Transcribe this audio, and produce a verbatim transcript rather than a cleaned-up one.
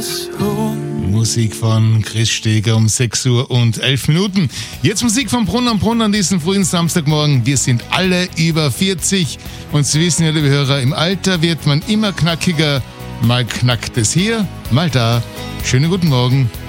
Musik von Chris Steger um sechs Uhr und elf Minuten. Jetzt Musik von Brunn am Brunn an diesem frühen Samstagmorgen. Wir sind alle über vierzig und Sie wissen ja, liebe Hörer, im Alter wird man immer knackiger. Mal knackt es hier, mal da. Schönen guten Morgen.